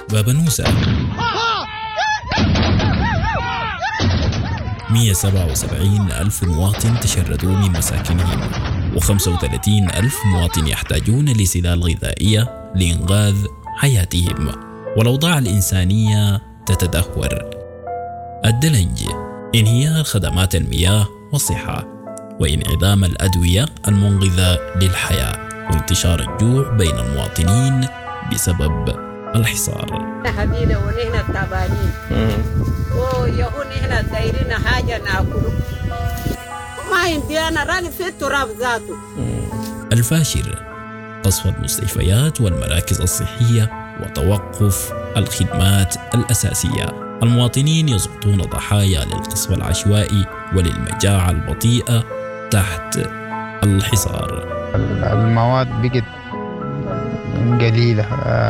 باب نوسة 177 ألف مواطن تشردوا من مساكنهم، و35 ألف مواطن يحتاجون لسلال غذائية لإنقاذ حياتهم، والأوضاع الإنسانية تتدهور. الدلنج، انهيار خدمات المياه والصحة، وانعدام الأدوية المنقذة للحياة، وانتشار الجوع بين المواطنين بسبب الحصار. هدينا ونحن التعبانين ويهون نحن دايرين حاجة ناكله ما عندي أنا راني في التراب ذاته. الفاشر، قصف المستشفيات والمراكز الصحية وتوقف الخدمات الأساسية. المواطنين يسقطون ضحايا للقصف العشوائي وللمجاعة البطيئة تحت الحصار. المواد بقت قليلة.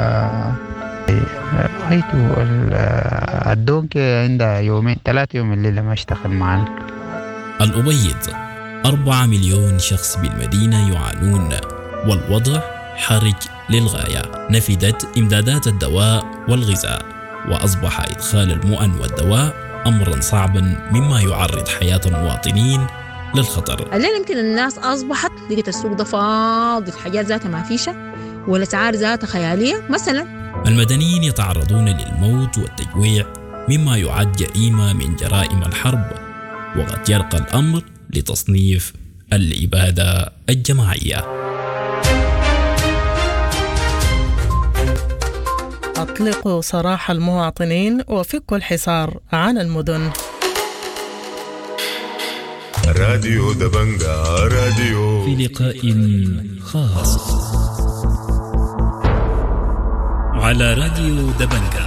رأيته الدونك عندها يومين 3 يوم الليلة ما اشتغل معنا. الأبيض، 4 مليون شخص بالمدينة يعانون، والوضع حرج للغاية. نفدت إمدادات الدواء والغذاء، وأصبح إدخال المؤن والدواء أمرا صعبا مما يعرض حياة المواطنين للخطر. الليل يمكن الناس أصبحت لقيت السوق ده فاضي، الحاجات ذاتها ما فيشة والأسعار ذاتها خيالية. مثلا المدنيين يتعرضون للموت والتجويع مما يعد جريمة من جرائم الحرب، وقد يرقى الأمر لتصنيف الإبادة الجماعية. أطلقوا سراح المواطنين وفكوا الحصار عن المدن. راديو دبنجا راديو في لقاء خاص على راديو دبنجا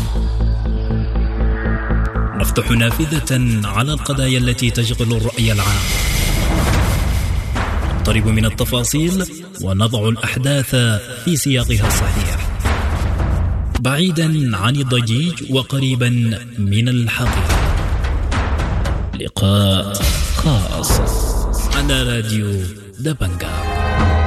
نفتح نافذة على القضايا التي تشغل الرأي العام، نقترب من التفاصيل ونضع الأحداث في سياقها الصحيح، بعيدا عن الضجيج وقريبا من الحقيقة. لقاء خاص على راديو دبنجا.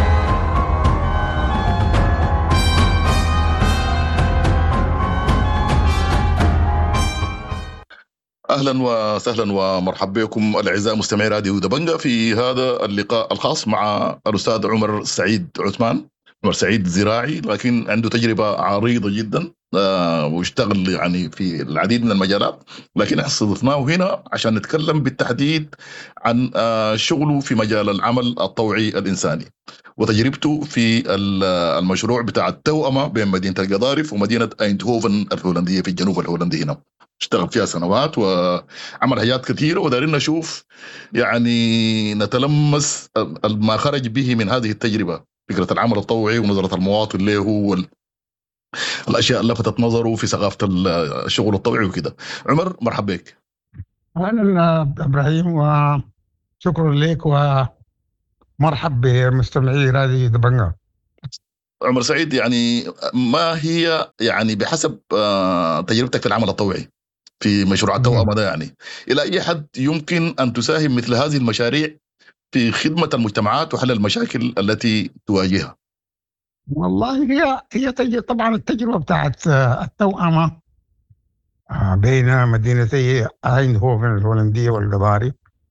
أهلا وسهلا ومرحبا بكم الأعزاء مستمعي راديو دبنجا في هذا اللقاء الخاص مع الأستاذ عمر سعيد عثمان. عمر سعيد زراعي لكن عنده تجربة عريضة جدا واشتغل يعني في العديد من المجالات، لكن استضفناه هنا عشان نتكلم بالتحديد عن شغله في مجال العمل الطوعي الإنساني وتجربته في المشروع بتاع التوأمة بين مدينة القضارف ومدينة أيندهوفن الهولندية في الجنوب الهولندي. هنا اشتغل فيها سنوات وعمل حاجات كثيرة، ودارين نشوف يعني نتلمس ما خرج به من هذه التجربة، فكرة العمل الطوعي ونظرة المواطن له والأشياء اللي لفتت نظره في ثقافة الشغل الطوعي وكده. عمر مرحبا بك. أهلا إبراهيم وشكرا لك ومرحب بمستمعي راديو دبنجا. عمر سعيد، يعني ما هي يعني بحسب تجربتك في العمل الطوعي في مشروع التوأمة ده، يعني إلى أي حد يمكن أن تساهم مثل هذه المشاريع في خدمة المجتمعات وحل المشاكل التي تواجهها؟ والله هي طبعا التجربة بتاعت التوأمة بين مدينتي أيندهوفن الهولندية والقضارف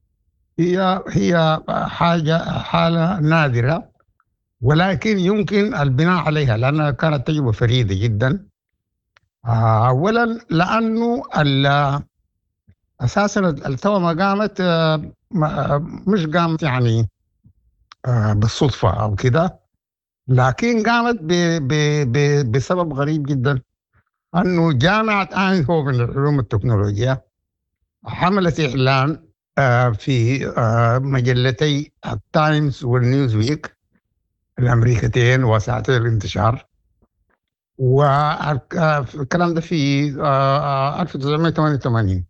هي حالة نادرة، ولكن يمكن البناء عليها لأنها كانت تجربة فريدة جدا. أولا لأنه أساسا التوأمة قامت مش قامت يعني بالصدفة أو كده، لكن قامت بسبب غريب جدا، أنه جامعة أيندهوفن للعلوم والتكنولوجيا حملت إعلان في مجلتي التايمز والنيوزويك الأمريكتين وساعتين الانتشار، والكلام ده في 1988.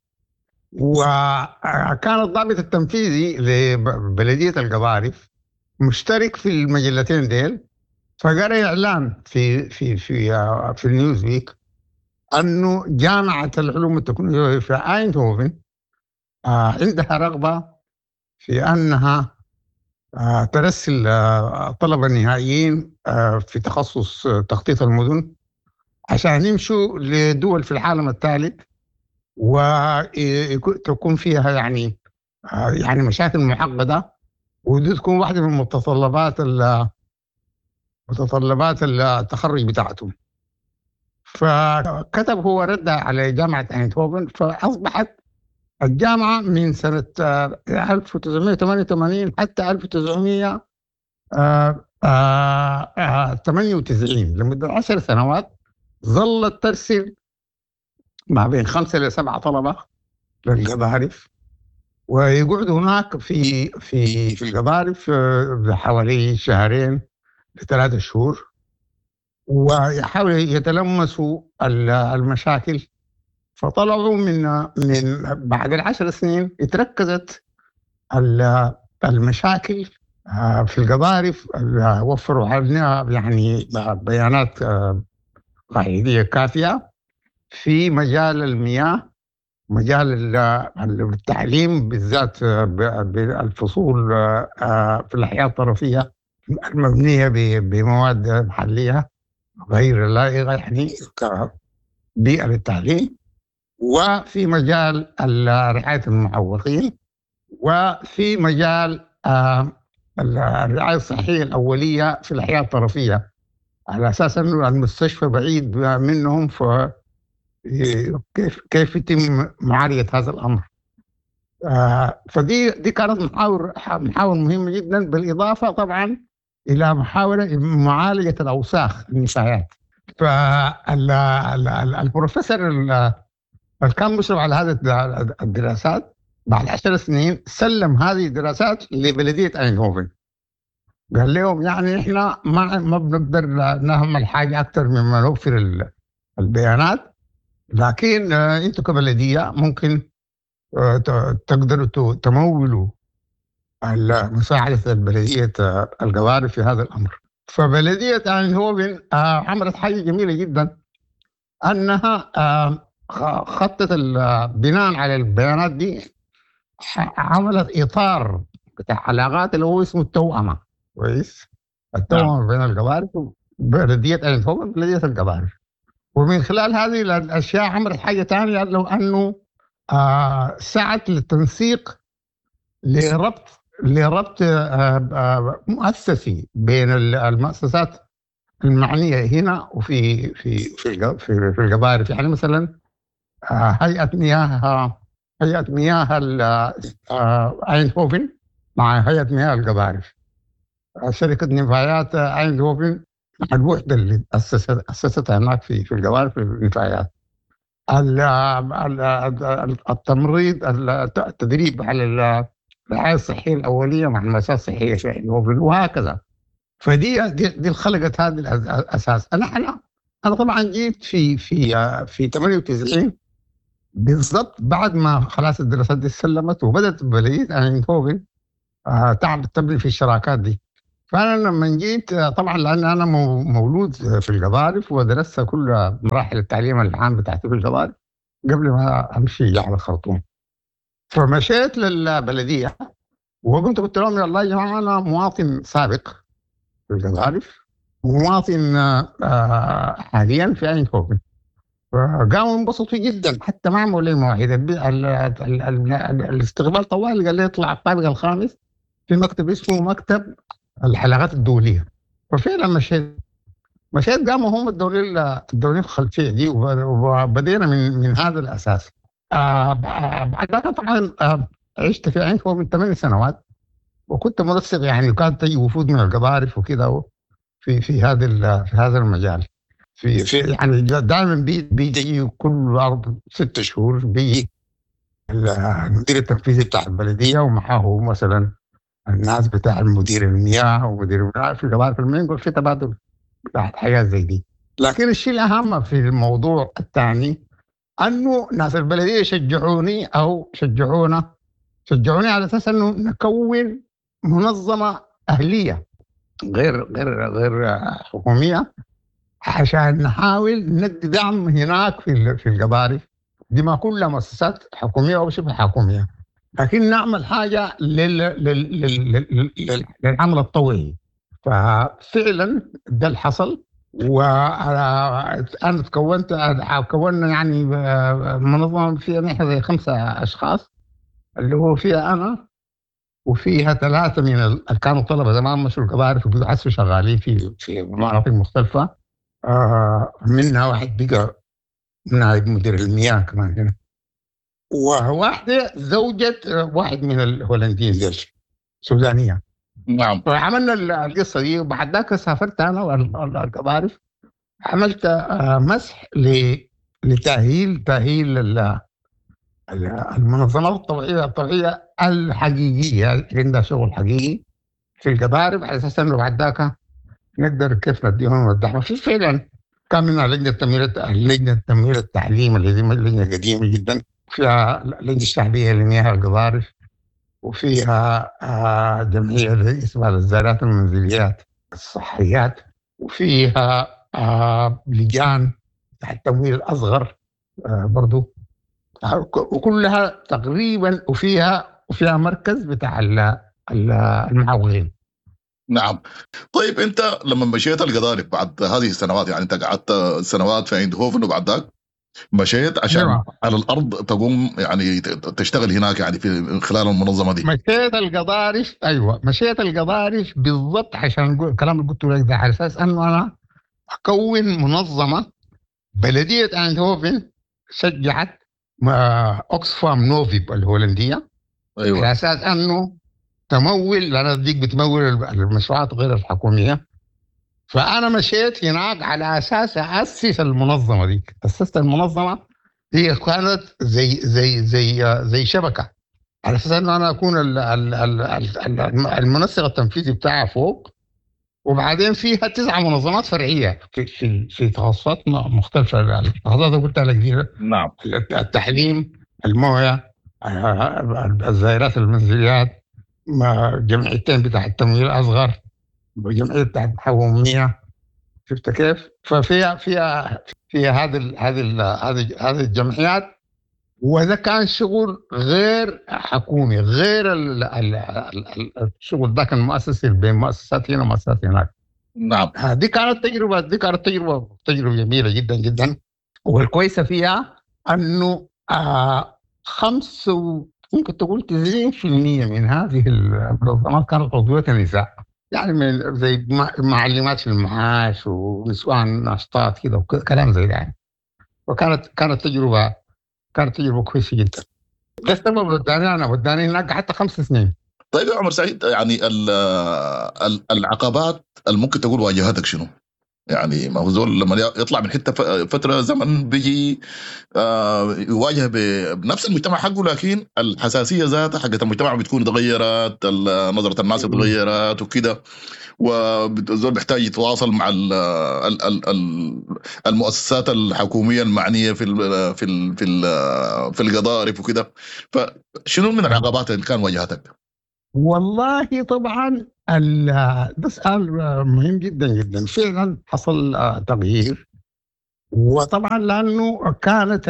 وكان الضابط التنفيذي لبلدية القضارف مشترك في المجلتين ديل، فقرأ إعلان في النيوزويك أنه جامعة العلوم والتكنولوجيا في أيندهوفن عندها رغبة في أنها ترسل طلبة نهائيين في تخصص تخطيط المدن عشان يمشوا لدول في العالم الثالث وتكون فيها يعني مشاكل معقدة، ودي تكون واحدة من متطلبات التخرج بتاعتهم. فكتب هو رد على جامعة أيندهوفن، فأصبحت الجامعة من سنة 1988 حتى 1998 لمدة 10 سنوات ظلت ترسل ما بين 5 إلى 7 طلبة للقضارف، ويقعدوا هناك في القضارف حوالي 2 ل3 شهور، ويحاولوا يتلمسوا المشاكل. فطلعوا من بعد 10 سنين اتركزت المشاكل في القضارف، وفروا علينا يعني بيانات قاعدية كافية في مجال المياه، مجال التعليم بالذات بالفصول في الأحياء الطرفية المبنية بمواد محلية غير لائقة يعني كبيئة للتعليم، وفي مجال رعاية المعوقين، وفي مجال الرعاية الصحية الأولية في الأحياء الطرفية، على أساس أنه المستشفى بعيد منهم، كيف يتم معالجة هذا الأمر. فدي كانت محاور مهمة جدا، بالإضافة طبعا إلى محاولة معالجة الأوساخ النفايات. فالبروفيسور اللي كان مشرف على هذه الدراسات بعد 10 سنين سلم هذه الدراسات لبلدية أيندهوفن، قال لهم يعني إحنا ما بنقدر نعمل حاجة أكثر مما نوفر البيانات، لكن أنتم كبلدية ممكن تقدروا تمولوا مساعدة البلدية القضارف في هذا الأمر. فبلدية أيندهوفن عملت حاجة جميلة جدا، أنها خطت بناء على البيانات دي عملت إطار بتاع علاقات اللي هو اسمه التوأمة، كويس؟ التوأمة بين القضارف وبلدية أيندهوفن بلدية القضارف. ومن خلال هذه الأشياء عملت حاجة ثانية، لو أنه سعت للتنسيق لربط مؤسسي بين المؤسسات المعنية هنا وفي في القضارف. يعني مثلا هيئة مياه أيندهوفن مع هيئة مياه القضارف، شركة نفايات أيندهوفن مع الوحدة اللي أسستها هناك في القضارف في النفايات، التمريض، التدريب على الرعاية الصحية الأولية مع المؤسسات الصحية في أيندهوفن، وهكذا. فدي خلقت هذه الأساس. أنا طبعا جيت في 98 بالضبط بعد ما خلاص الدراسات دي سلمت، وبدأت بلدية أيندهوفن تبني في الشراكات دي. فأنا لما جيت طبعا لأن أنا مولود في القضارف ودرست كل مراحل التعليم العام بتاعتي في القضارف قبل ما أمشي على الخرطوم، فمشيت للبلدية قلت لهم والله يا جماعة أنا مواطن سابق في القضارف ومواطن حاليا في أيندهوفن. فقاموا انبسطوا جدا، حتى ما عملوا لي مواعيد الاستقبال طوال، قال لي اطلع الطابق الخامس في مكتب اسمه مكتب العلاقات الدولية. وفعلا مشيت قاموا هم الدولين الخلفية دي، وبدينا من هذا الأساس. بعد ذلك طبعا عشت في أيندهوفن 8 سنوات، وكنت منسق يعني، وكانت تجي وفود من القضارف وكذا في هذا المجال. في يعني دائما بيجي كل 6 شهور بيجي المدير التنفيذي بتاع البلدية ومعه مثلا الناس بتاع المدير المياه ومدير المياه في القضارف المنقل، في تبادل بتاع حاجات زي دي. لكن الشيء الأهم في الموضوع الثاني أنه ناس البلدية شجعوني على أساس أنه نكون منظمة أهلية غير حكومية، عشان نحاول ندي دعم هناك في القضارف دي، ما كلها مؤسسات حكومية أو شبه حكومية، لكن نعمل حاجة للعمل الطوعي. ففعلا ده اللي حصل، وأنا كونا يعني منظمة فيها نحن زي 5 أشخاص، اللي هو فيها أنا وفيها 3 من اللي كانوا طلبة زمان مشوا الكباري وحسوا شغالين في مناطق مختلفة. منها واحد بقى نائب مدير المياه كمان هنا، وواحدة زوجة واحد من الهولنديين ديل سودانية. نعم. فعملنا القصة دي، وبعد ذاك سافرت أنا والكبارف، عملت مسح لتأهيل المنظمات الطبيعية الحقيقية اللي عندها شغل حقيقي في الكبارف، على أساس إنه بعد ذاك نقدر كيف نديهم الدعم. في فعلا كان منها لجنة تمويل التعليم اللي هي لجنة قديمة جدا، فيها لجنة الشعبية لمياه الكبارف، وفيها جمعية اسمها الزارات المنزليات الصحيات، وفيها لجان تحت التمويل الأصغر برضو، وكلها تقريبا، وفيها مركز بتاع المعاونين. نعم. طيب انت لما مشيت القضارف بعد هذه السنوات، يعني انت قعدت سنوات في ايندهوفن وبعد ذاك مشيت عشان على الارض تقوم يعني تشتغل هناك يعني في خلال المنظمه دي. مشيت القضارف، ايوه مشيت القضارف بالضبط عشان الكلام اللي قلت لك ده، على اساس انه انا اكون منظمه. بلديه ايندهوفن شجعت اوكسفام نوفي الهولنديه، ايوه، على اساس انه تمول، لأن ديك بتمول المشروعات غير الحكومية. فأنا مشيت هناك على أساس أسس المنظمة دي. أسست المنظمة، هي كانت زي شبكة، على أساس أنه أنا أكون المنسق التنفيذي بتاعها فوق، وبعدين فيها 9 منظمات فرعية في تخصصات مختلفة. التخصصات اللي قلتها لك دي، نعم، التحليم، الموية، الزائرات المنزليات، جمعيتين بتاع التمويل الأصغر، وجمعية بتاع الحكومية. شفت كيف؟ ففيها هذه الجمعيات، وهذا كان شغل غير حكومي، غير الشغل ده كان مؤسسي بين مؤسسات هنا ومؤسسات هناك. نعم. دي كانت تجربة جميلة جدا جدا. والكويسة فيها أنه 5 ممكن تقول 90% من هذه المنظمات كانت عضوية نساء، يعني من زي معلمات في المعاش ونسوان ناشطات كده وكلام زي ده يعني. وكانت تجربة كويسة جدا. ده السبب وداني هناك حتى 5 سنين. طيب يا عمر سعيد، يعني العقبات اللي ممكن تقول واجهتك شنو؟ يعني ما هو زول لما يطلع من حته فتره زمن بيجي يواجه بنفس المجتمع حقه، لكن الحساسيه ذاتها حقت المجتمع بتكون تغيرت، نظره الناس تغيرت وكده، والزول بيحتاج يتواصل مع المؤسسات الحكوميه المعنيه في القضارف وكده. فشنو من العقبات اللي كان واجهتك؟ والله طبعا ده سؤال مهم جدا جدا. فعلا حصل تغيير، وطبعا لأنه كانت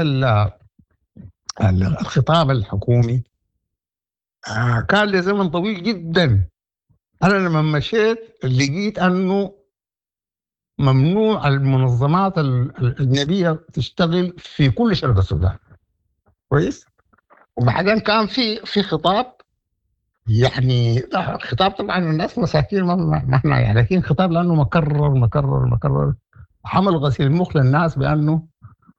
الخطاب الحكومي كان لزمن طويل جدا. أنا لما مشيت لقيت أنه ممنوع المنظمات الأجنبية تشتغل في كل شرق السودان، كويس. وبعدين كان في خطاب، يعني خطاب طبعا الناس مساكين ما احنا يعني، لكن خطاب لانه مكرر حمل غسيل المخ للناس بانه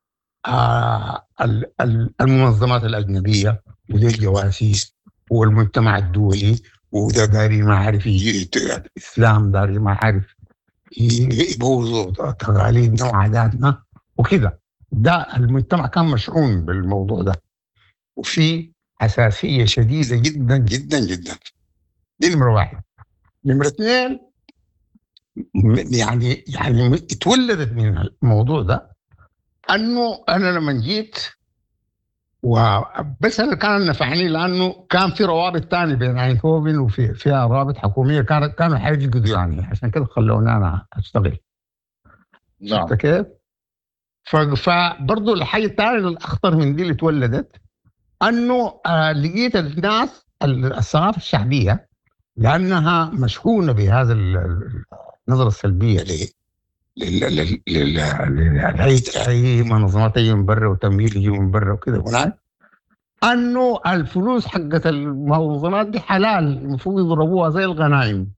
المنظمات الاجنبيه ودي الجواسيس والمجتمع الدولي وده داري ما عارف الاسلام، داري ما عارف يبوظوا تقاليدنا وعاداتنا وكده. ده المجتمع كان مشحون بالموضوع ده، وفي حساسية شديدة جدا جدا جدا. دي نمرة 1. نمرة 2، يعني اتولدت من الموضوع ده أنه أنا لما جيت وبس أنا كان نفعني، لأنه كان في روابط تاني بين ايندهوفن وفيها روابط حكومية كانوا حيجدوا يعني، عشان كده خلوني أنا أشتغل. نعم. كيف؟ فبرضو الحاجة الثانية الأخطر من دي اللي اتولدت أنه لقيت الناس الثقافة الشعبية لأنها مشحونة بهذا النظرة السلبية أي منظمات يجي من برا وتمويل يجي من برا وكده هناك، أنه الفلوس حقت المنظمات دي حلال، المفروض يضربوها زي الغنائم.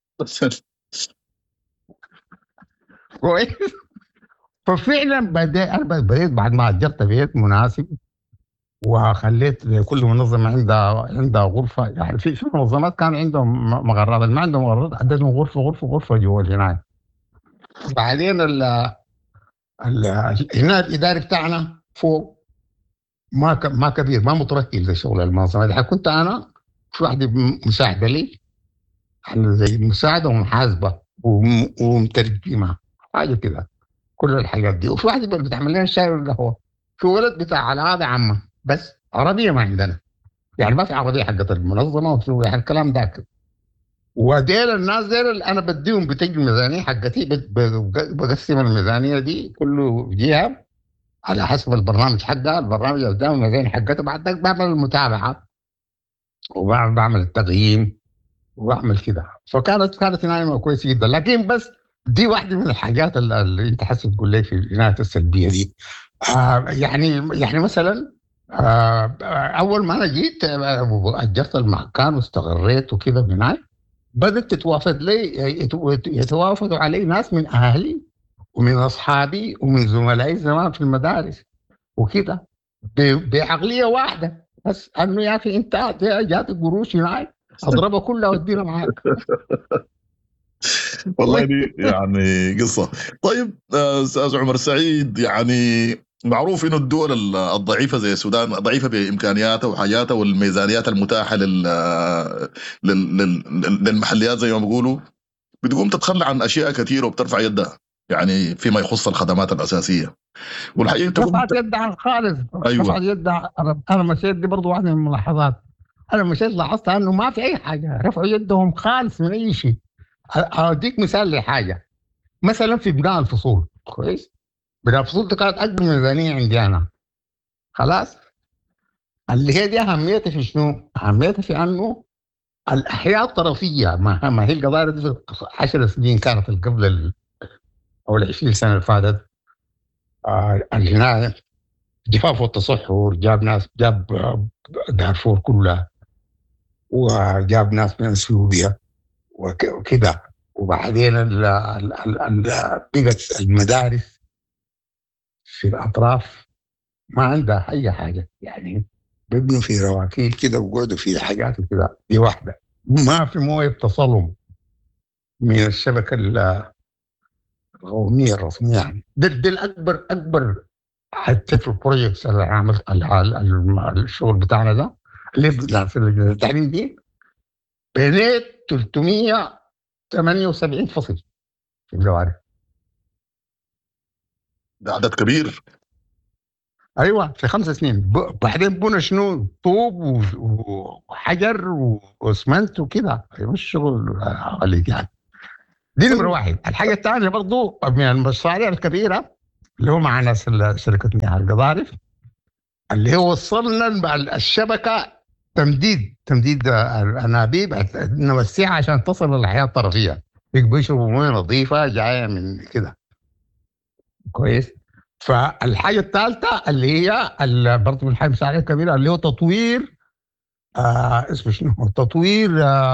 كويس. ففعلا بديت بعد ما أجرت بيت مناسب وخليت كل منظمة عندها غرفة. يعني في منظمات كان عندهم مغرات، ما عندهم مغرات عددهم غرفة جوا الجناية. بعدين هنا الإداري بتاعنا فوق ما كبير، ما متركز زي شغل المنظمة دي. كنت أنا في واحدة مساعدة لي، يعني زي مساعدة ومحاسبة ومترجمة حاجة كده، كل الحاجات دي. وفي واحدة بتعمل لنا الشاي والقهوة. في ولد بتاع على هذا عامة، بس عربية ما عندنا، يعني ما في عربية حقت المنظمة وفي يعني الكلام ذاك. وديل الناس ديل أنا بديهم بتجي الميزانية حقتي، بقسم الميزانية دي كله جهة على حسب البرنامج حقها. البرنامج قدام الميزانية حقتها، بعد ذلك بعمل المتابعة وبعمل التقييم وبعمل كده. فكانت نايمة كويسة جدا. لكن بس دي واحدة من الحاجات اللي انت حاسس تقول لي في العناية السلبية دي. يعني مثلا اول ما انا جيت اجرت المكان واستقريت وكده هناك، بدات تتوافد لي يتوافدوا علي ناس من اهلي ومن اصحابي ومن زملائي زمان في المدارس وكده، بعقليه واحده، بس انه يا اخي انت جات قروش هناك اضربها كلها وادينا معاك. والله دي يعني قصة. طيب أستاذ عمر سعيد، يعني معروف إنه الدول الضعيفة زي السودان ضعيفة بإمكانياتها وحاجاتها والميزانيات المتاحة للمحليات زي ما بيقولوا، بتقوم تتخلى عن أشياء كثيرة وبترفع يدها، يعني فيما يخص الخدمات الأساسية. والحقيقة رفعت يدها خالص. أيوة. رفعت يدها. أنا مشيت، دي برضو واحدة من الملاحظات. أنا مشيت لاحظت أنه ما في أي حاجة، رفعوا يدهم خالص من أي شيء. أديك مثال لحاجة، مثلا في بناء الفصول. كويس. بناء الفصول دي كانت أكبر ميزانية عندي أنا، خلاص. اللي هي دي أهميتها في شنو؟ أهميتها في أنه الأحياء الطرفية، ما هي القضايا دي 10 سنين كانت قبل أو 20 سنة اللي فاتت. الجناية جفاف والتصحر جاب دارفور كلها، وجاب ناس من اثيوبيا وكده. وبعدين بقت المدارس في الأطراف ما عندها أي حاجة، يعني بيبنوا في رواكيل كده وقعدوا في حاجات وكده. دي واحدة. ما في موية تصلهم من الشبكة القومية الرسمية. يعني ده الأكبر حتى في البروجيكتس اللي عملت الشغل بتاعنا ده اللي في التعليم دي، بنيت 378 فصل في الجوارح. ده عدد كبير. ايوه في 5 سنين. بعدين بنا شنو؟ طوب وحجر واسمنت وكده. مش شغل عليك يعني. دي نمرة واحد. الحاجة الثانية برضو من المشاريع الكبيرة اللي هو مع ناس شركة مياه القضارف، اللي هو وصلنا الشبكة تمديد الأنابيب نوسعها عشان تصل للحياة الطرفية، بيشربوا موية نظيفة جاية من كده. كويس. فالحاجة الثالثة اللي هي برضو من الحاجة المشاريع الكبيرة اللي هو تطوير اسمه شنو؟ تطوير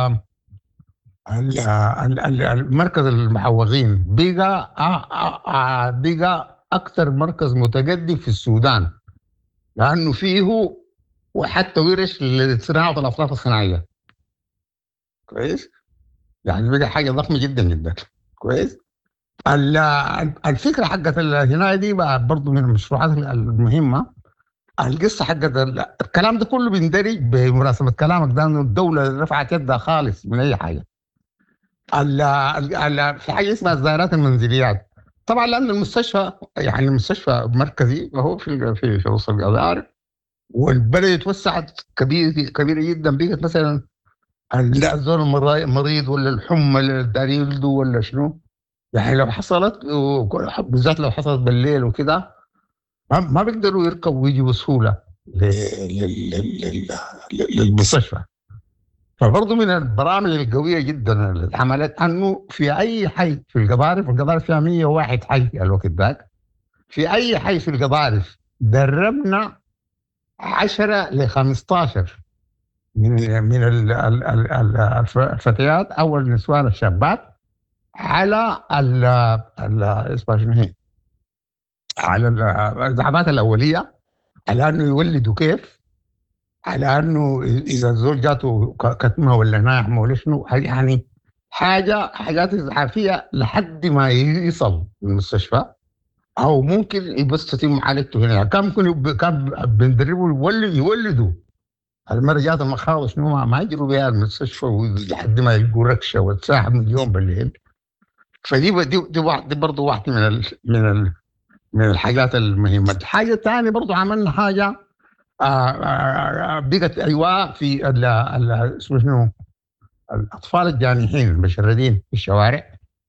المركز المحوغين. بقى أكثر مركز متقدم في السودان، لأنه فيه وحتى ورش لصناعة الأصناف الصناعية. كويس. يعني بقى حاجة ضخمة جدا جدا. كويس. الفكرة حقت الهناية دي برضو من المشروعات المهمة. القصة حقت الكلام ده كله بيندرج بمناسبة كلامك ده، إنه الدولة رفعت يدها خالص من أي حاجة. في حاجة اسمها الزائرات المنزليات. طبعا لأن المستشفى يعني المستشفى مركزي وهو في وسط القضارف، والبلد توسعت كبيرة جدا. بقت مثلا الزول المريض ولا الحمى اللي داري يولده ولا شنو، يعني لو حصلت بالذات لو حصلت بالليل وكده ما بيقدروا يركبوا ويجوا بسهولة للمستشفى. فبرضه من البرامج القويه جدا اللي عملت انه في اي حي في القضارف فيها 101 حي الوقت ذاك، في اي حي في القضارف دربنا 10 ل 15 من الفتيات او النسوان الشابات على اسمها شنو هي، على الدعامات الاوليه، على انه يولدوا كيف، على انه اذا الزول جاته كتمه ولا ناحمه ولا شنو، يعني حاجات اسعافيه لحد ما يصل المستشفى، او ممكن بس تتم معالجته هنا. كان بندربوا يولدوا المرة جات المخاض شنو ما يجروا بها المستشفى لحد ما يلقوا ركشه وتساحب من اليوم بالليل. فدي برضه واحده من الحاجات المهمه. الحاجه الثانيه برضه عملنا حاجه بقت ايوه في اسمه شنو، الاطفال الجانحين المشردين في الشوارع،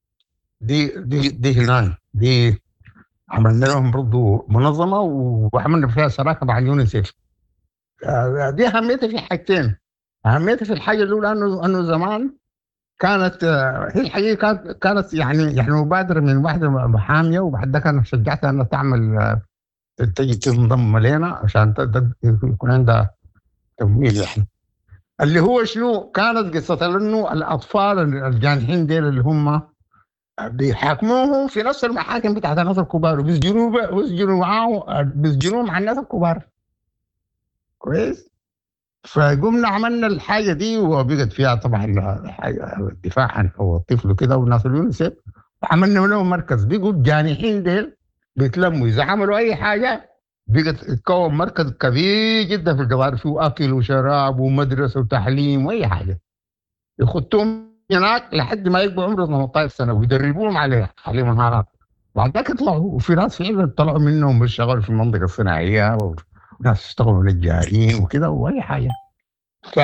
دي هنا دي عملنا لهم برضه منظمه وعملنا فيها شراكه مع اليونيسيف. دي اهميتها في حاجتين. اهميتها في الحاجه الاولى انه زمان كانت هي الحقيقه كانت يعني مبادره من واحده محاميه، وبعد ذاك انا شجعتها انها تعمل تجي تنضم لنا عشان يكون عندها تمويل يعني. اللي هو شنو كانت قصه انه الاطفال الجانحين ديل اللي هم بيحاكموهم في نفس المحاكم بتاعت الناس الكبار، وبيسجنوا مع الناس الكبار كويس. فقمنا عملنا الحاجه دي وبقت فيها طبعا الدفاع عن الطفل وكده والناس اليونيسيف، وعملنا لهم مركز. بيقوا الجانحين ديل بيتلموا اذا عملوا اي حاجه، بقت تكون مركز كبير جدا في القضاء، فيه اكل وشراب ومدرسه وتعليم واي حاجه، يخطوهم هناك لحد ما يبقوا عمره 18 سنه ويدربوهم عليهم مهارات. بعد ذاك يطلعوا، وفي ناس فعلا طلعوا منهم بيشتغلوا في المنطقه الصناعيه، وناس يشتغلوا نجارين وكده واي حاجه. ف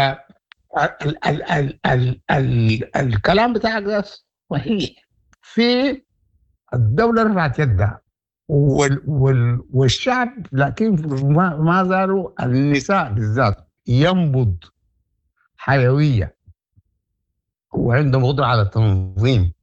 الكلام بتاعك ده صحيح. في الدوله رفعت يدها والشعب، لكن ما زالوا النساء بالذات ينبض حيويه وعندهم قدره على التنظيم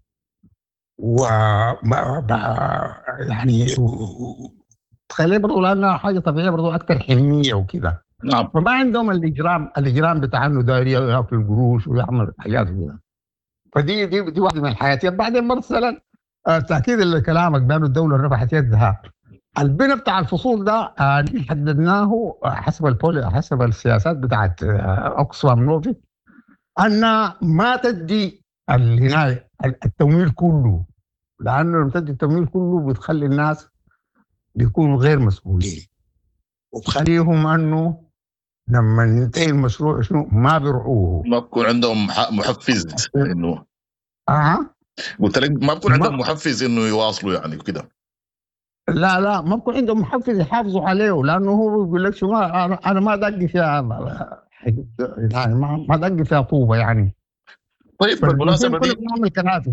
يعني تخلي برضو لانها حاجه طبيعيه برضو اكثر حنيه وكده. نعم. فما عندهم الاجرام بتاع انه داير ياكل قروش ويعمل حاجات كده. فدي واحده من الحياتيات. بعدين مثلا تاكيد لكلامك بانه الدوله رفعت يدها، البناء بتاع الفصول ده حددناه حسب السياسات بتاعت اوكسفام نوفي، ان ما تدي العنايه التمويل كله، لانه لما تدي التمويل كله بتخلي الناس بيكونوا غير مسؤولين، وبخليهم انه لما ينتهي المشروع شنو ما بيرعوه، ما بكون عندهم محفز انه قلت لك ما بكون عندهم محفز انه يواصلوا يعني كده. لا ما بكون عندهم محفز يحافظوا عليه، لانه هو بيقول لك شو انا ما دقي فيها يعني ما دقي فيها طوبه يعني. طيب بالمناسبه دي نعمل كنافه.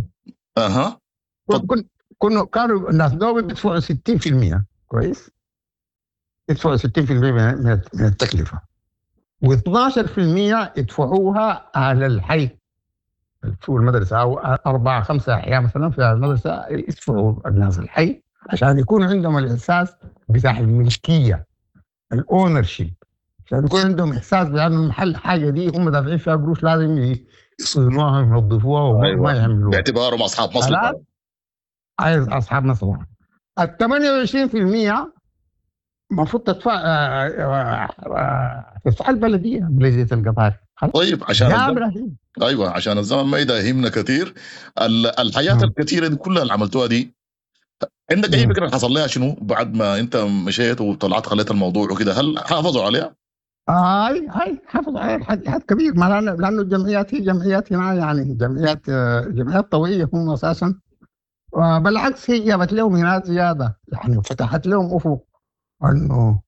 كانوا الناس دول بيدفعوا 60% كويس، يدفعوا 60% من التكلفه، و12% يدفعوها على الحي في المدرسه، او 4-5 احياء مثلا في المدرسه يدفعوا الناس الحي عشان يكون عندهم الاحساس بتاع الملكيه، الاونرشيب، عشان يكون عندهم احساس بان المحل حاجه دي هم دافعين فيها قروش لازم يصونوها وينظفوها وما يعملوها باعتبارهم اصحاب مصلحه. عايز اصحاب مصلحه. ال 28% المفروض تدفع بلديه القطار. طيب عشان الزمن ما يداهمنا كثير. الحياه الكثيره دي كلها اللي عملتوها دي، عندك اي فكره حصل لها شنو بعد ما انت مشيت وطلعت خليت الموضوع وكده؟ هل حافظوا عليها؟ هاي حافظوا عليها حد كبير، لانه الجمعيات هي جمعيات هنا يعني جمعيات طوعيه هم اساسا، بالعكس هي جابت لهم هنا زياده يعني، فتحت لهم افق انه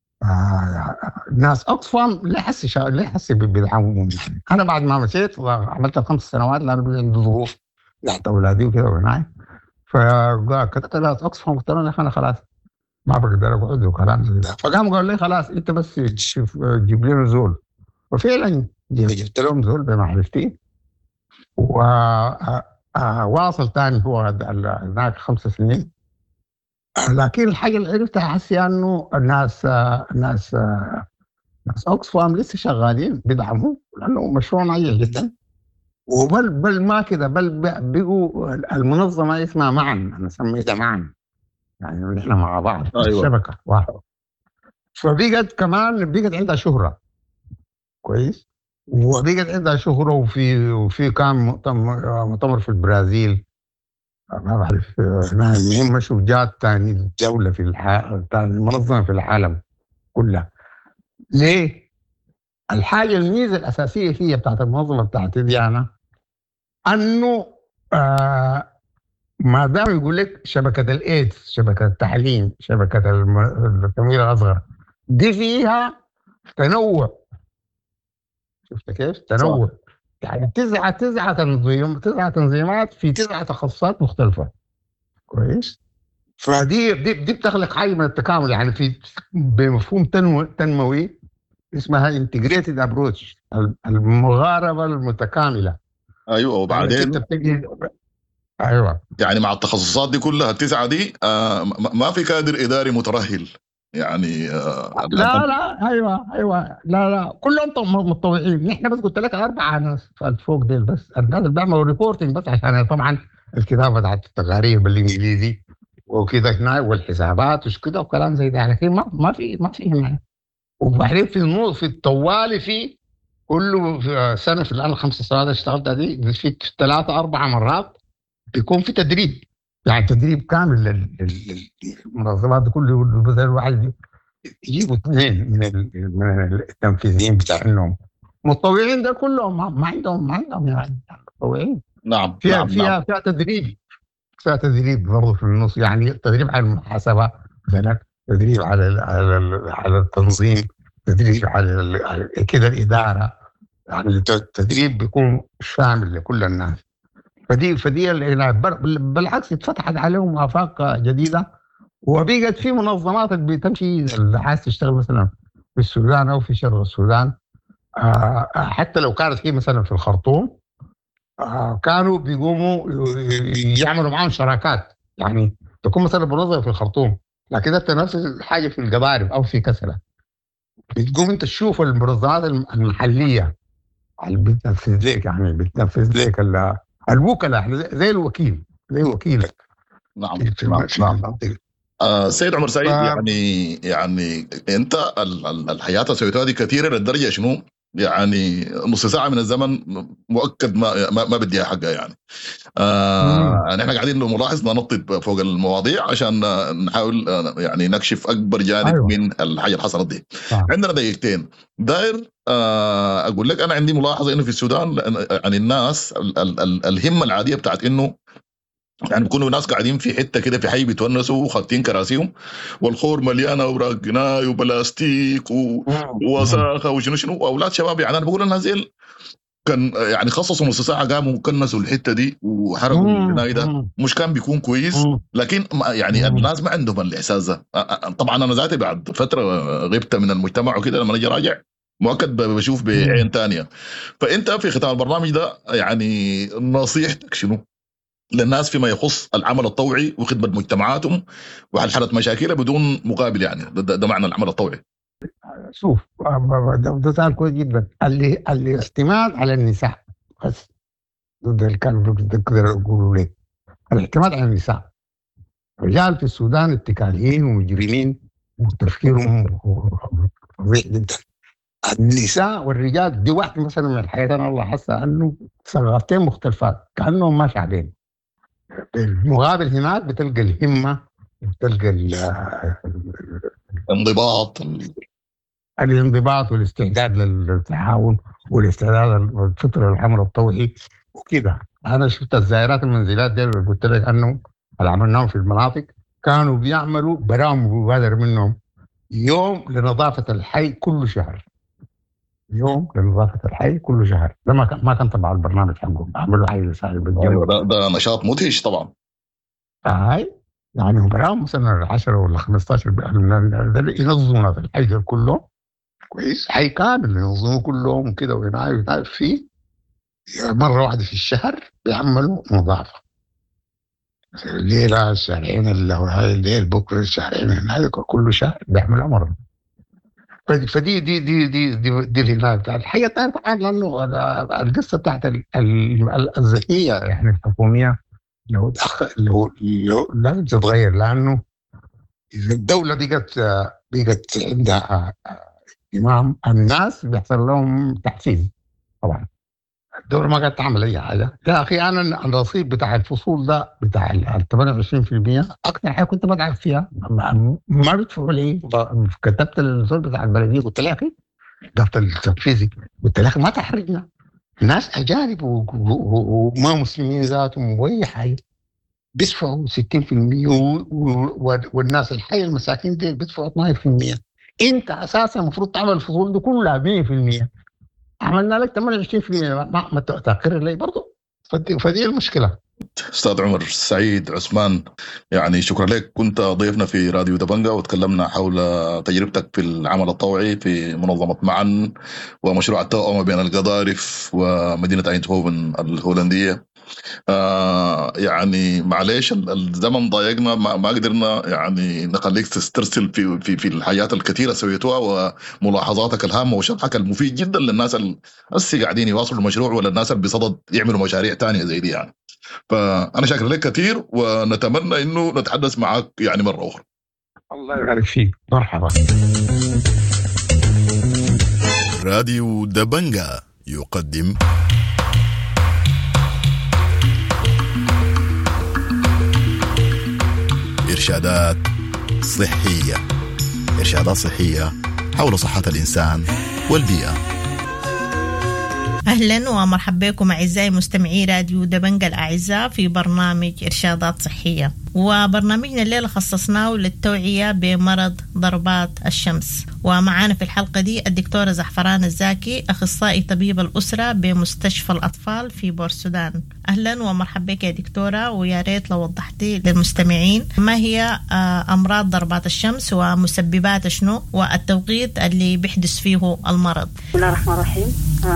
ناس اوكسفام لا يحس بدعمهم. انا بعد ما مشيت وعملت 5 سنوات لانه عندي ظروف تحت اولادي وكده وهناك، فكتبت لها اوكسفام قلت لهم انا خلاص ما بقدر اقعد وكلام زي ده. فقام قال لي خلاص انت بس تشوف جيب لنا زول، وفعلا جبت لهم زول بمعرفتي، وواصل تاني هو هناك 5 سنين. لكن الحاجة اللي عرفتها حسي أنه ناس أوكسفام لسه شغالين بيدعموا، لأنه مشروع ناجح جدا. وبل ما كده، بل بقوا المنظمة اسمها معا، أنا سميتها معا، يعني نحن مع بعض. أيوة. الشبكة واحد. فبقت كمان بقت عندها شهرة كويس، وبقت عندها شهرة. وفي كان مؤتمر في البرازيل، ما بعرف المهم شو جات ثاني دولة في ثاني منظمة في العالم كلها. ليه؟ الحاجة الميزة الأساسية فيها بتاعت المنظمة بتاعتي دي أنا أنه ما دام يقول لك شبكة الإيدز، شبكة التعليم، شبكة التمويل الأصغر، دي فيها تنوع. شفت كيف؟ تنوع صح. يعني تسعة تنظيمات في 9 تخصصات مختلفة كويس. فدي بتخلق حاجة من التكامل، يعني في بمفهوم تنموي اسمها integrated approach، المغاربة المتكاملة. ايوه. وبعدين ايوه يعني مع التخصصات دي كلها ال9 دي ما في كادر اداري مترهل يعني. لا ايوه لا كلهم متطوعين. نحن بس قلت لك 4 ناس فوق ديل، بس الناس اللي بيعملوا ريبورتنج بس عشان طبعا الكتابه بتاعت التقارير بالانجليزي وكده هنا والحسابات وش كده وكلام زي ده، لكن ما في هنا. وبعدين في الطوالي في كله في سنه في الان 5 سنوات اشتغلت دي في 3-4 مرات بيكون في تدريب، يعني تدريب كامل للمنظمات دي كله. مثلا الواحد يجيبوا 2 من التنفيذيين بتاعهم متطوعين، ده كلهم ما عندهم يعني متطوعين. نعم. فيها تدريب برضه في النص، يعني تدريب على المحاسبه مثلا، تدريب على التنظيم، تدريب على كده الاداره، يعني التدريب بيكون شامل لكل الناس. فدي بالعكس اتفتحت عليهم آفاق جديدة، وبقت في منظمات بتمشي اللي عايز تشتغل مثلا في السودان أو في شرق السودان، حتى لو كانت هي مثلا في الخرطوم، كانوا بيقوموا يعملوا معهم شراكات. يعني تكون مثلا منظمة في الخرطوم لكن انت نفس الحاجة في القضارب أو في كسلة، بتقوم انت تشوف المنظمات المحلية اللي بتنفذ لك، يعني بتنفذ لك الوكلاء زي وكيلك. نعم. سيد عمر سعيد، يعني انت الحياة سويتها دي كثيرة للدرجة شنو؟ يعني نص ساعة من الزمن مؤكد ما بديها حقها يعني. نحن قاعدين ملاحظ ننطط فوق المواضيع عشان نحاول يعني نكشف أكبر جانب أيوة. من الحاجة اللي حصلت دي. عندنا دقيقتين داير أقول لك أنا عندي ملاحظة إنه في السودان يعني الناس الهمة العادية بتاعت إنه يعني بيكونوا ناس قاعدين في حته كده في حي بيتونسوا وخاطين كراسيهم والخور مليانه اوراق جناي وبلاستيك ووساخه وشنو واولاد شباب. يعني انا بقول الناس دي كان يعني خصصوا نص ساعه قاموا وكنسوا الحته دي وحرقوا الجناي ده، مش كان بيكون كويس. لكن يعني الناس ما عندهم الاحساس ده. طبعا انا ذاتي بعد فتره غبت من المجتمع وكده لما اجي راجع مؤكد بشوف بعين تانية. فانت في ختام البرنامج ده يعني نصيحتك شنو للناس فيما يخص العمل الطوعي وخدمة مجتمعاتهم وحل مشاكلها بدون مقابل؟ يعني ده معنى العمل الطوعي. شوف ده سؤال كويس جدا. الاعتماد على النساء بس ده اللي كانوا يقولوا لي، الاعتماد على النساء. الرجال في السودان اتكاليين ومجرمين وتفكيرهم فظيع جدا. النساء والرجال دي واحدة مثلا من الحياة أنا الله حاسة أنه ثقافتين مختلفات كأنهم ما شعبين. المقابل هناك بتلقى الهمة، بتلقى الانضباط والاستعداد للتعاون والاستعداد للفطر العمل الطوعي وكده. أنا شفت الزائرات المنزلات دي اللي قلت لك أنه اللي عملناهم في المناطق كانوا بيعملوا برامج مبادرة منهم يوم لنظافة الحي كل شهر. يوم لنظافة الحي كل شهر. ده ما كان تبع البرنامج حقهم، عملوا حي لسائل بالجو. ده نشاط مدهش طبعا. هاي يعني برامج مثلا 10 ولا 15 ينظموا في الحي كله كويس، حي كامل ينظموا كلهم كده وينايف فيه مرة واحدة في الشهر بيعملوا نظافة. الليلة الشهرين اللي هو هاي الليل بكرة الشهرين هناك كل شهر بيعملوا مرة. فدي دي دي دي دي, دي الهناية بتاعت الحقيقة الثانية طبعا، لأنه القصة بتاعت الذكية يعني الحكومية لو لازم تتغير، لأنه إذا الدولة بقت عندها إمام الناس بيحصل لهم تحفيز. طبعا الدولة ما قاعدة تعمل أي حاجة. يا أخي أنا الرصيد بتاع الفصول ده بتاع 28% أكثر حاجة كنت بدعم فيها ما بيدفعوا لي. كتبت الرصيد بتاع البلدية قلت لها أخي ضغط التنفيذي، قلت لها ما تحرجنا، ناس أجانب وما مسلمين ذاتهم وأي حاجة بيدفعوا 60% والناس الحي المساكين دي بيدفعوا 12%. أنت أساسا المفروض تعمل الفصول دي كلها 100%، عملنا لك 28% ما تأخر لي برضو. فدي المشكلة. أستاذ عمر سعيد عثمان، يعني شكرا لك، كنت ضيفنا في راديو دبنجة وتكلمنا حول تجربتك في العمل الطوعي في منظمة معا ومشروع التوأمة بين القضارف ومدينة أيندهوفن الهولندية. يعني معليش الزمن ضايقنا، ما قدرنا يعني نخليك تسترسل في الحاجات الكثيرة سويتوها وملاحظاتك الهامة وشرحك المفيد جدا للناس اللي قاعدين يواصلوا المشروع ولا الناس اللي بصدد يعملوا مشاريع تانية زي دي يعني. فأنا شاكر لك كثير ونتمنى إنه نتحدث معك يعني مرة أخرى. الله يبارك فيك، مرحبا. راديو دبنجة يقدم إرشادات صحية، إرشادات صحية حول صحة الإنسان والبيئة. أهلا ومرحبا بكم أعزائي مستمعي راديو دبنجة الأعزاء في برنامج إرشادات صحية، وبرنامجنا الليلة خصصناه للتوعية بمرض ضربات الشمس. ومعانا في الحلقة دي الدكتورة زعفران الزاكي، أخصائي طبيب الأسرة بمستشفى الأطفال في بورسودان. أهلا ومرحبا بك يا دكتورة، ويا ريت لو وضحتي للمستمعين ما هي أمراض ضربات الشمس ومسببات شنو والتوقيت اللي بيحدث فيه المرض. بسم الله الرحمن الرحيم.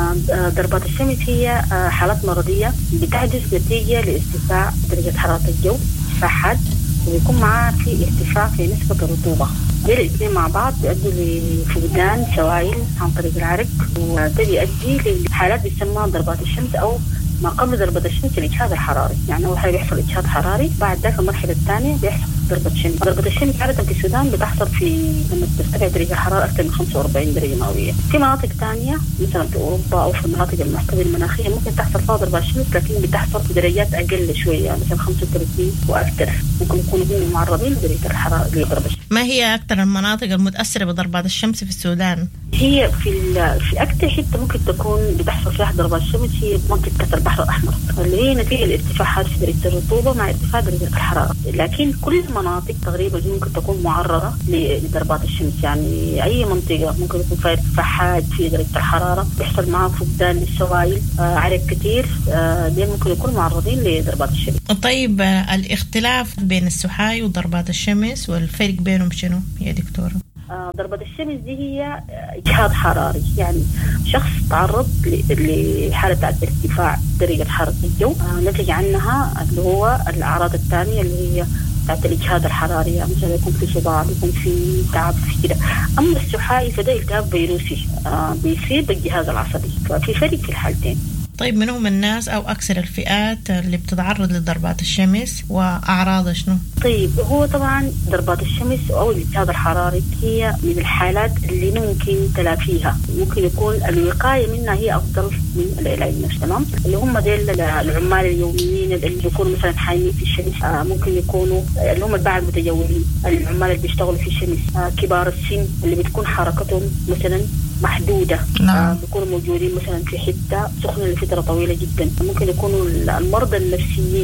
ضربات الشمس هي حالات مرضية بتحدث نتيجة لارتفاع درجة حرارة الجو فحد، ويكون معاه في ارتفاع في نسبة الرطوبة. دول الاثنين مع بعض بيؤدوا لفقدان سوائل عن طريق العرق، وده بيؤدي لحالات بيسمى ضربات الشمس أو ما قبل ضربة الشمس الإجهاد الحراري. يعني أول حاجة بيحصل إجهاد حراري، بعد ذلك المرحلة الثانية بيحصل ضربة الشمس. ضربة الشمس عادة في السودان بتحصل في لما ترتفع درجة الحرارة أكثر من 45 درجة مئوية. في مناطق ثانية مثلا في أوروبا أو في المناطق المحتوية المناخية ممكن تحصل فيها ضربات الشمس، لكن بتحصل في درجات أقل شوية مثلا 35 وأكثر، ممكن يكونوا هم معرضين لدرجة الحرارة لضربة الشمس. ما هي أكثر المناطق المتأثرة بضربات الشمس في السودان؟ هي في أكثر حتة ممكن تكون بتحصل فيها ضربات الشمس هي منطقة البحر الأحمر، اللي هي نتيجة الارتفاعات في درجة الرطوبة مع ارتفاع درجة الحرارة. لكن كل المناطق تقريبا ممكن تكون معرضة لضربات الشمس. يعني أي منطقة ممكن يكون فيها ارتفاع حاد في درجة الحرارة، بيحصل معها فقدان للسوائل، عرق كتير، دي ممكن يكونوا معرضين لضربات الشمس. طيب الاختلاف بين السحاي وضربات الشمس والفرق بينهم شنو يا دكتورة؟ ضربة الشمس دي هي إجهاد حراري، يعني شخص تعرض لحالة ارتفاع درجة حرارة الجو، نتج عنها اللي هو الأعراض الثانية اللي هي بتاعت الإجهاد الحراري، يعني مثلا يكون في صداع، يكون في تعب في كده. أما السحائي فده التهاب فيروسي بيصيب الجهاز العصبي، ففي فرق في الحالتين. طيب من هم الناس أو أكثر الفئات اللي بتتعرض لضربات الشمس وأعراضها شنو؟ طيب هو طبعا ضربات الشمس أو الإجهاد الحراري هي من الحالات اللي ممكن تلافيها، ممكن يكون الوقاية منها هي أفضل من العلاج نفسه. تمام، اللي هم ديل العمال اليوميين اللي يكونوا مثلا حامين في الشمس، ممكن يكونوا اللي هم الباعة المتجولين، العمال اللي بيشتغلوا في الشمس، كبار السن اللي بتكون حركتهم مثلا محدودة، بيكونوا موجودين مثلا في حتة سخنة لفترة طويلة جدا. ممكن يكونوا المرضى النفسيين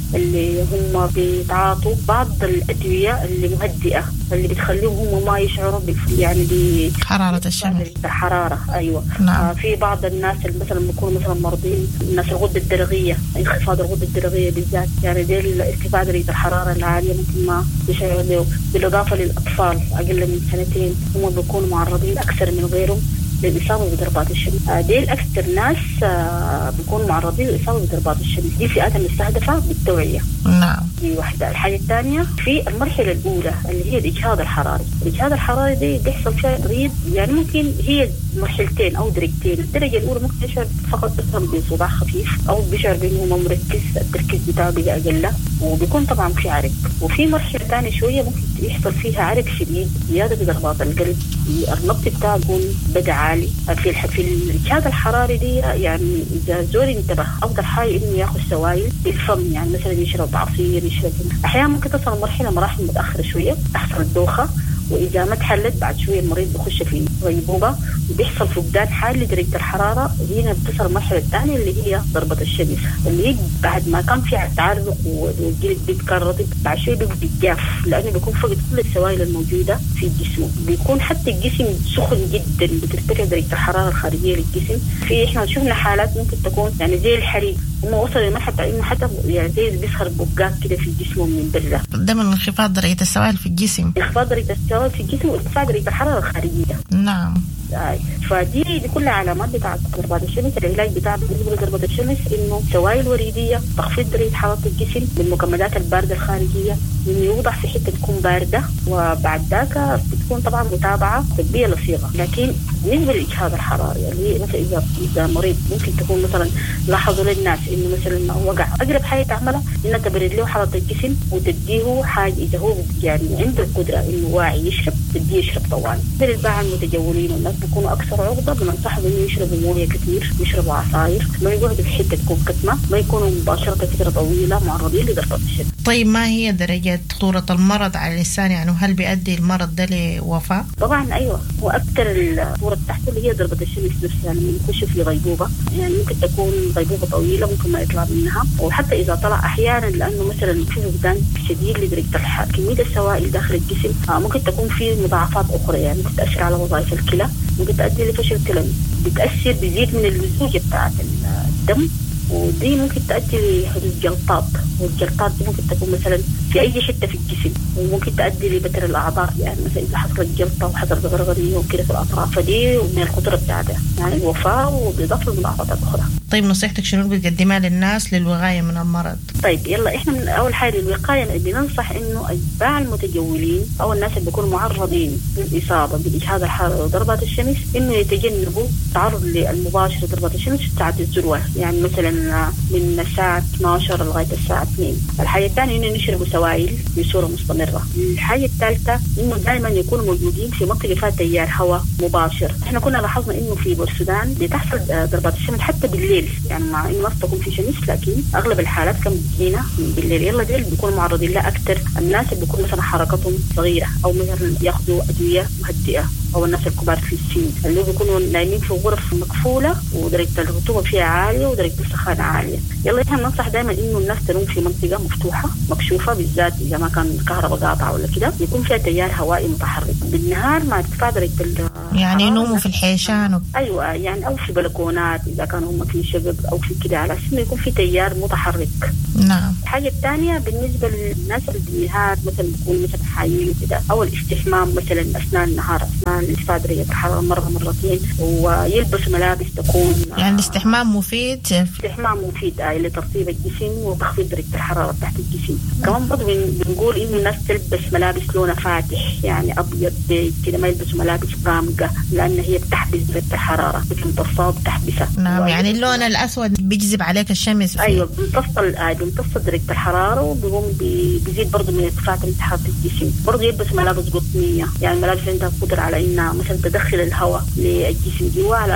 اللي هم بيتعاطوا بعض الأدوية اللي مهدئة اللي بتخليهم هم ما يشعروا يعني حرارة الشمس. الحرارة أيوة. نعم. في بعض الناس اللي مثلا بيكونوا مثلا مرضين، الناس الغدة الدرقية، انخفاض الغدة الدرقية بالذات، يعني دي ارتفاع درجة الحرارة العالية ممكن ما يشعروا له. بالإضافة للأطفال أقل من 2 هم بيكونوا معرضين أكثر من غيرهم للإصابة بضربات الشمس. دي الأكثر ناس بيكونوا معرضين للإصابة بضربات الشمس. دي فئات المستهدفة بالتوعية. نعم. دي واحدة. الحاجة الثانية في المرحلة الأولى اللي هي الإجهاض الحراري. الإجهاض الحراري دي بيحصل فيها مريض يعني ممكن هي مرحلتين أو درجتين. الدرجة الأولى ممكن يشعر فقط بصداع خفيف أو بيشعر بأنه مركز، التركيز بتاعه بيبقى أقل، وبيكون طبعا في عرق. وفي مرحلة ثانية شوية ممكن يحصل فيها عرق شديد، زيادة بضربات القلب، النبض بتاعه يكون بدأ عالي. في الإجهاض الحراري دي يعني إذا زول انتبه أفضل حاجة إنه يأخذ سوائل بالفم، يعني مثلا يشرب عصير، يشرب. أحيانا ممكن تصل مراحل متأخرة شوية، تحصل الدوخة، وإذا ما تحلت بعد شوية المريض بخش في غيبوبة وبيحصل فقدان حاد لدرجة الحرارة. هنا بتصل المرحلة الثانية اللي هي ضربة الشمس، اللي هي بعد ما كان في تعرق والجلد بيتكرر بعد شوية بيبقى بالجاف، لأنه بيكون فقد كل السوائل الموجودة في الجسم. بيكون حتى الجسم سخن جدا، بترتفع درجة الحرارة الخارجية للجسم. إحنا شفنا حالات ممكن تكون يعني زي الحريق، هم وصلوا لمرحلة إنه حتى يعني زي بيسخر بقات كده في جسمهم من برا. ده من انخفاض درجة السوائل في الجسم. انخفاض درجة السوائل في الجسم وارتفاع درجة الحرارة الخارجية. نعم. فدي كلها علامات بتاعت ضربات الشمس. العلاج بتاع بالنسبة لضربات الشمس إنه سوائل وريدية، تخفيض درجة حرارة الجسم بالمكملات الباردة الخارجية، إنه يوضع في حتة تكون باردة، وبعد ذاك بتكون طبعا متابعة طبية لصيغة. لكن بالنسبة للإجهاض الحراري اللي هي مثلا إذا مريض ممكن تكون مثلا لاحظوا للناس إنه مثلا وقع، أقرب حاجة تعملها إنك تبرد له حرارة الجسم وتديه حاجة إذا هو يعني عنده القدرة إنه واعي يشرب، تديه يشرب طوال. للباعة المتجولين والناس بيكونوا أكثر عرضة، بننصحهم إنه يشربوا موية كثير، يشربوا عصاير، ما يقعدوا في حتة تكون كتمة، ما يكونوا مباشرة فترة طويلة معرضين لضربات الشمس. طيب ما هي درجة خطورة المرض على الإنسان؟ يعني هل بيؤدي المرض ده لوفاة؟ طبعا أيوة، وأكثر الخطورة تحته اللي هي ضربة الشمس نفسها. لما يخش في غيبوبة يعني ممكن تكون غيبوبة طويلة، ممكن ما يطلع منها، وحتى إذا طلع أحيانا لأنه مثلا في فقدان شديد لدرجة الحرارة، كمية السوائل داخل الجسم ممكن تكون في مضاعفات أخرى، يعني ممكن تأثر على وظائف الكلى، ممكن تؤدي لفشل كلوي، بتأثر بزيد من اللزوجة بتاعت الدم، ودي ممكن تؤدي لحدوث جلطات، والجلطات دي ممكن تكون مثلا في أي حتة في الجسم، وممكن تؤدي لبتر الأعضاء، يعني مثلا إذا حصلت جلطة وحصلت غرغرية وكده في الأطراف، فدي من الخطورة بتاعتها يعني الوفاة، وبإضافة لمضاعفات أخرى. طيب نصيحتك شنو بتقدمها للناس للوقاية من المرض؟ طيب يلا إحنا من أول حاجة للوقاية بننصح إنه أتباع المتجولين أو الناس اللي بيكونوا معرضين للإصابة بالإجهاض الحراري وضربات الشمس إنه يتجنبوا التعرض للمباشر لضربات الشمس في ساعة الذروة، يعني مثلا من الساعة 12 لغاية الساعة 2. الحاجة الثانية إنه نشربوا سوائل بصورة مستمرة. الحاجة الثالثة إنه دائما يكونوا موجودين في منطقة فيها تيار هواء مباشر. إحنا كنا لاحظنا إنه في بورسودان بتحصل ضربات الشمس حتى بالليل، يعني مع إنه ما تكون في شمس لكن أغلب الحالات كم بتجينا بالليل. يلا ديل بيكونوا معرضين لها أكثر الناس اللي بيكون مثلا حركتهم صغيرة أو مثلا ياخذوا أدوية مهدئة، أو الناس الكبار في السن اللي بيكونوا نايمين في غرف مقفولة ودرجة الرطوبة فيها عالية ودرجة السخانة عالية. يلا إحنا ننصح دائما إنه الناس تنوم في منطقة مفتوحة مكشوفة، بالذات إذا ما كان الكهرباء قاطعة ولا كده، يكون فيها تيار هوائي متحرك. بالنهار مع ارتفاع درجة يعني ينوموا في الحيشان أيوة، يعني أو في بلكونات إذا كانوا هم في شقق أو في كده، على أساس إنه يكون في تيار متحرك. نعم. الحاجة الثانية بالنسبة للناس اللي بالنهار مثلا بيكون مثلا حايين وكده، أو الاستحمام مثلا أثناء النهار، أثناء ارتفاع درجة الحرارة مرة مرتين، ويلبس ملابس تكون يعني الاستحمام مفيد. الاستحمام مفيد لترطيب الجسم وتخفيض درجة الحرارة تحت الجسم. كمان برضه بنقول إنه الناس تلبس ملابس لونها فاتح، يعني أبيض كده، ما يلبسوا ملابس غامقة لأن هي بتحبس درجة الحرارة، بتمتصها وبتحبسها. نعم، يعني اللون الأسود بيجذب عليك الشمس فيه. أيوة، بيمتص درجة الحرارة، وبيقوم بيزيد برضه من ارتفاع درجة حرارة الجسم. برضه يلبس ملابس قطنية، يعني ملابس عندها قدرة على إنها مثلا تدخل الهواء للجسم جوا، على